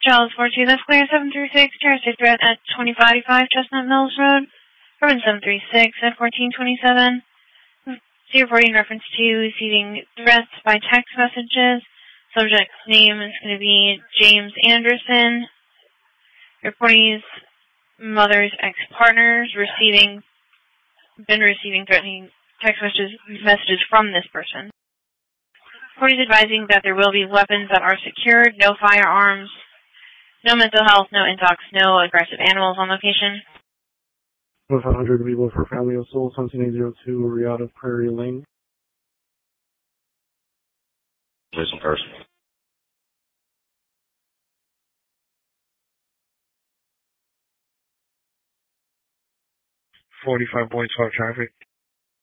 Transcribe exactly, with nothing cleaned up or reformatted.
Charles four two, that's clear, seven three six, terroristic threat at twenty-five eighty-five Chestnut Mills Road, Urban seven three six at fourteen twenty-seven. So reporting reference to receiving threats by text messages. Subject's name is going to be James Anderson. Reporting his mother's ex-partners receiving, been receiving threatening text messages, messages from this person. Reporting is advising that there will be weapons that are secured, no firearms, no mental health, no intox, no aggressive animals on location. one hundred people for family assault, seventeen oh two, Riata Prairie Lane. Missing person. forty-five points for traffic.